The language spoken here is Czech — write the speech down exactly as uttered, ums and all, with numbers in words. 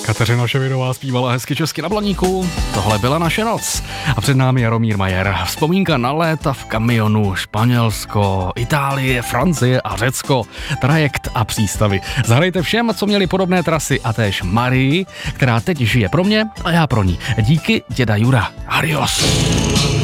Kateřina Ševidová zpívala hezky česky na Blaníku. Tohle byla naše noc. A před námi Jaromír Majer. Vzpomínka na léta v kamionu, Španělsko, Itálie, Francie a Řecko, trajekt a přístavy. Zahrajte všem, co měli podobné trasy, a též Marii, která teď žije pro mě a já pro ní. Díky, děda Jura. Adios.